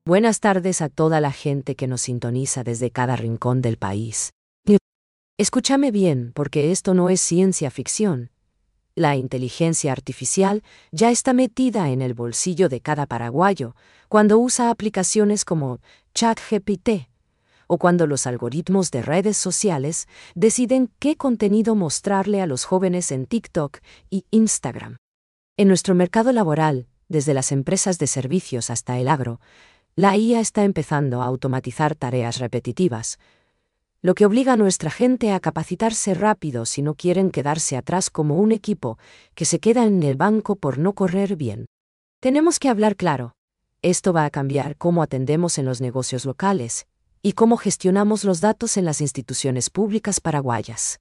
Buenas tardes a toda la gente que nos sintoniza desde cada rincón del país. Escúchame bien, porque esto no es ciencia ficción. La inteligencia artificial ya está metida en el bolsillo de cada paraguayo cuando usa aplicaciones como ChatGPT o cuando los algoritmos de redes sociales deciden qué contenido mostrarle a los jóvenes en TikTok y Instagram. En nuestro mercado laboral, desde las empresas de servicios hasta el agro, la IA está empezando a automatizar tareas repetitivas, lo que obliga a nuestra gente a capacitarse rápido si no quieren quedarse atrás como un equipo que se queda en el banco por no correr bien. Tenemos que hablar claro. Esto va a cambiar cómo atendemos en los negocios locales y cómo gestionamos los datos en las instituciones públicas paraguayas.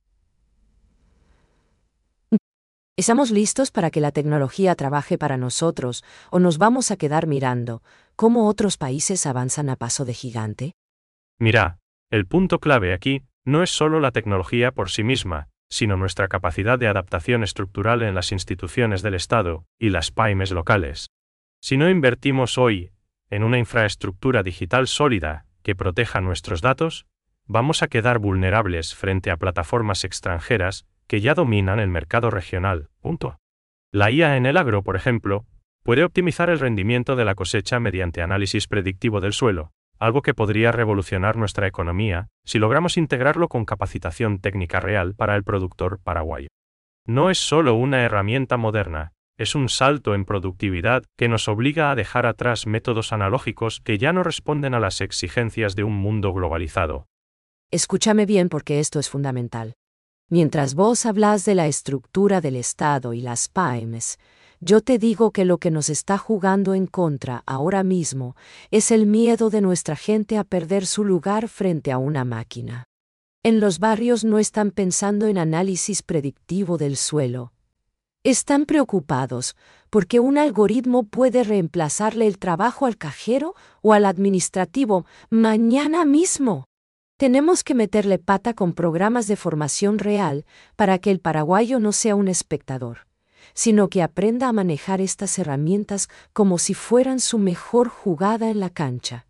¿Estamos listos para que la tecnología trabaje para nosotros o nos vamos a quedar mirando cómo otros países avanzan a paso de gigante? Mira, el punto clave aquí no es solo la tecnología por sí misma, sino nuestra capacidad de adaptación estructural en las instituciones del Estado y las pymes locales. Si no invertimos hoy en una infraestructura digital sólida que proteja nuestros datos, vamos a quedar vulnerables frente a plataformas extranjeras que ya dominan el mercado regional. La IA en el agro, por ejemplo, puede optimizar el rendimiento de la cosecha mediante análisis predictivo del suelo, algo que podría revolucionar nuestra economía si logramos integrarlo con capacitación técnica real para el productor paraguayo. No es solo una herramienta moderna, es un salto en productividad que nos obliga a dejar atrás métodos analógicos que ya no responden a las exigencias de un mundo globalizado. Escúchame bien porque esto es fundamental. Mientras vos hablas de la estructura del Estado y las pymes, yo te digo que lo que nos está jugando en contra ahora mismo es el miedo de nuestra gente a perder su lugar frente a una máquina. En los barrios no están pensando en análisis predictivo del suelo. Están preocupados porque un algoritmo puede reemplazarle el trabajo al cajero o al administrativo mañana mismo. Tenemos que meterle pata con programas de formación real para que el paraguayo no sea un espectador, sino que aprenda a manejar estas herramientas como si fueran su mejor jugada en la cancha.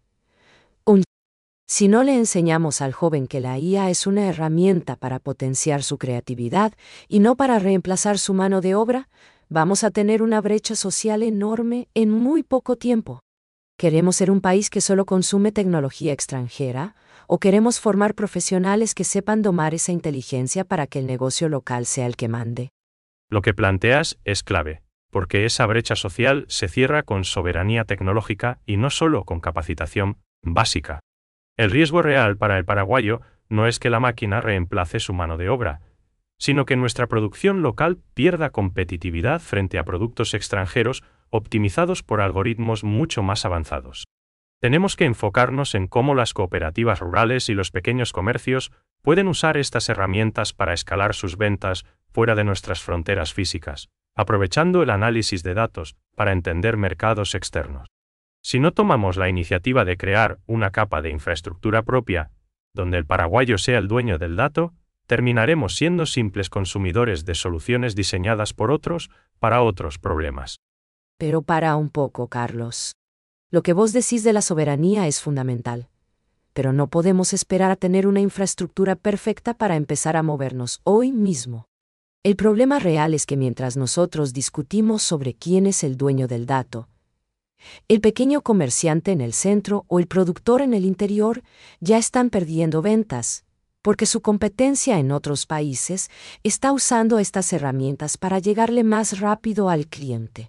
Si no le enseñamos al joven que la IA es una herramienta para potenciar su creatividad y no para reemplazar su mano de obra, vamos a tener una brecha social enorme en muy poco tiempo. ¿Queremos ser un país que solo consume tecnología extranjera? ¿O queremos formar profesionales que sepan domar esa inteligencia para que el negocio local sea el que mande? Lo que planteas es clave, porque esa brecha social se cierra con soberanía tecnológica y no solo con capacitación básica. El riesgo real para el paraguayo no es que la máquina reemplace su mano de obra, sino que nuestra producción local pierda competitividad frente a productos extranjeros optimizados por algoritmos mucho más avanzados. Tenemos que enfocarnos en cómo las cooperativas rurales y los pequeños comercios pueden usar estas herramientas para escalar sus ventas fuera de nuestras fronteras físicas, aprovechando el análisis de datos para entender mercados externos. Si no tomamos la iniciativa de crear una capa de infraestructura propia, donde el paraguayo sea el dueño del dato, terminaremos siendo simples consumidores de soluciones diseñadas por otros para otros problemas. Pero para un poco, Carlos. Lo que vos decís de la soberanía es fundamental. Pero no podemos esperar a tener una infraestructura perfecta para empezar a movernos hoy mismo. El problema real es que mientras nosotros discutimos sobre quién es el dueño del dato, el pequeño comerciante en el centro o el productor en el interior ya están perdiendo ventas, porque su competencia en otros países está usando estas herramientas para llegarle más rápido al cliente.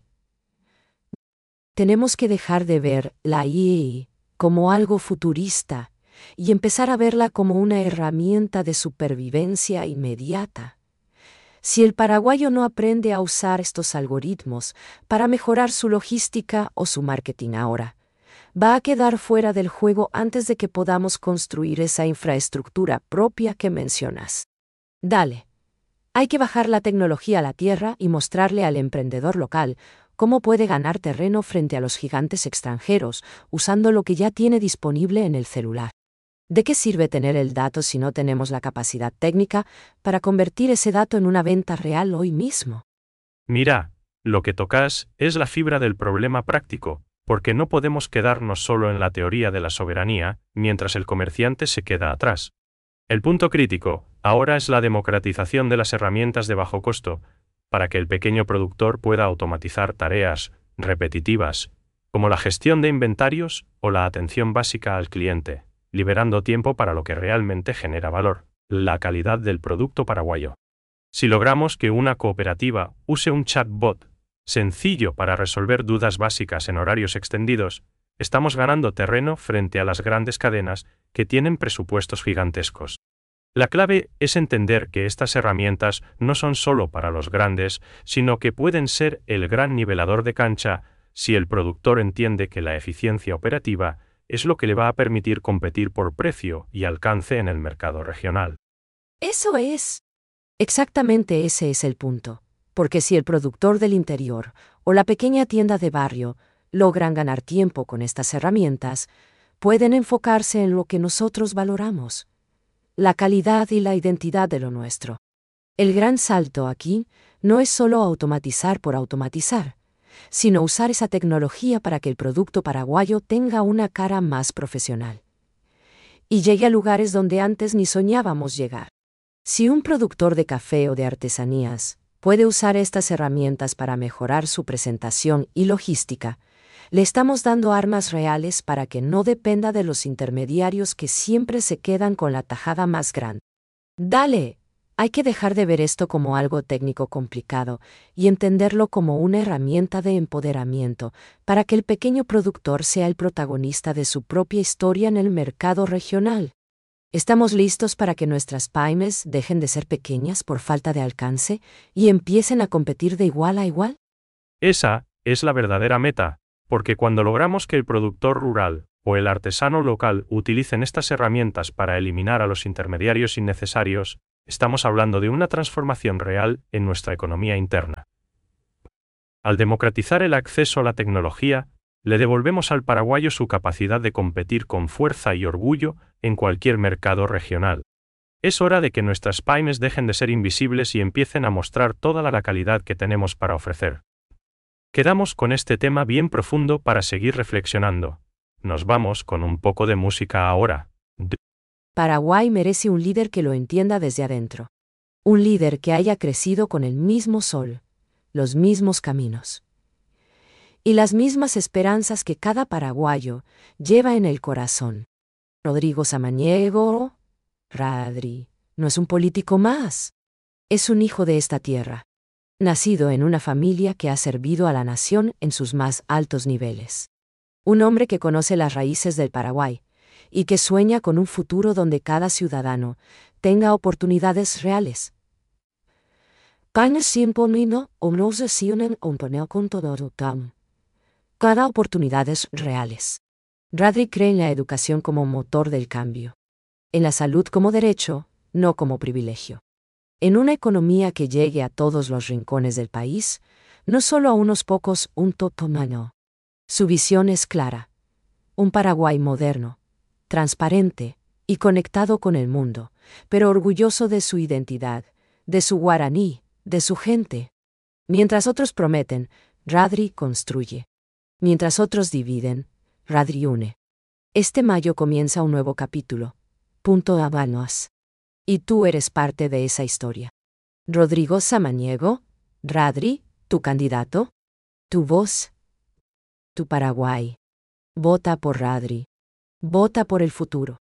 Tenemos que dejar de ver la IA como algo futurista y empezar a verla como una herramienta de supervivencia inmediata. Si el paraguayo no aprende a usar estos algoritmos para mejorar su logística o su marketing ahora, va a quedar fuera del juego antes de que podamos construir esa infraestructura propia que mencionas. Dale. Hay que bajar la tecnología a la tierra y mostrarle al emprendedor local cómo puede ganar terreno frente a los gigantes extranjeros usando lo que ya tiene disponible en el celular. ¿De qué sirve tener el dato si no tenemos la capacidad técnica para convertir ese dato en una venta real hoy mismo? Mira, lo que tocas es la fibra del problema práctico, porque no podemos quedarnos solo en la teoría de la soberanía, mientras el comerciante se queda atrás. El punto crítico, ahora, es la democratización de las herramientas de bajo costo, para que el pequeño productor pueda automatizar tareas repetitivas, como la gestión de inventarios o la atención básica al cliente, liberando tiempo para lo que realmente genera valor, la calidad del producto paraguayo. Si logramos que una cooperativa use un chatbot sencillo para resolver dudas básicas en horarios extendidos, estamos ganando terreno frente a las grandes cadenas que tienen presupuestos gigantescos. La clave es entender que estas herramientas no son solo para los grandes, sino que pueden ser el gran nivelador de cancha si el productor entiende que la eficiencia operativa es lo que le va a permitir competir por precio y alcance en el mercado regional. Eso es. Exactamente ese es el punto. Porque si el productor del interior o la pequeña tienda de barrio logran ganar tiempo con estas herramientas, pueden enfocarse en lo que nosotros valoramos: la calidad y la identidad de lo nuestro. El gran salto aquí no es solo automatizar por automatizar, sino usar esa tecnología para que el producto paraguayo tenga una cara más profesional y llegue a lugares donde antes ni soñábamos llegar. Si un productor de café o de artesanías puede usar estas herramientas para mejorar su presentación y logística, le estamos dando armas reales para que no dependa de los intermediarios que siempre se quedan con la tajada más grande. Dale, hay que dejar de ver esto como algo técnico complicado y entenderlo como una herramienta de empoderamiento para que el pequeño productor sea el protagonista de su propia historia en el mercado regional. ¿Estamos listos para que nuestras pymes dejen de ser pequeñas por falta de alcance y empiecen a competir de igual a igual? Esa es la verdadera meta, porque cuando logramos que el productor rural o el artesano local utilicen estas herramientas para eliminar a los intermediarios innecesarios, estamos hablando de una transformación real en nuestra economía interna. Al democratizar el acceso a la tecnología, le devolvemos al paraguayo su capacidad de competir con fuerza y orgullo en cualquier mercado regional. Es hora de que nuestras pymes dejen de ser invisibles y empiecen a mostrar toda la calidad que tenemos para ofrecer. Quedamos con este tema bien profundo para seguir reflexionando. Nos vamos con un poco de música ahora. Paraguay merece un líder que lo entienda desde adentro. Un líder que haya crecido con el mismo sol, los mismos caminos y las mismas esperanzas que cada paraguayo lleva en el corazón. Rodrigo Samaniego, Radri, no es un político más. Es un hijo de esta tierra, nacido en una familia que ha servido a la nación en sus más altos niveles. Un hombre que conoce las raíces del Paraguay y que sueña con un futuro donde cada ciudadano tenga oportunidades reales. Cada oportunidades reales. Radri cree en la educación como motor del cambio, en la salud como derecho, no como privilegio, en una economía que llegue a todos los rincones del país, no solo a unos pocos, un totomano. Su visión es clara: un Paraguay moderno, transparente y conectado con el mundo, pero orgulloso de su identidad, de su guaraní, de su gente. Mientras otros prometen, Radri construye. Mientras otros dividen, Radri une. Este mayo comienza un nuevo capítulo. Punto Habanos. Y tú eres parte de esa historia. Rodrigo Samaniego, Radri, tu candidato, tu voz, tu Paraguay. Vota por Radri. Vota por el futuro.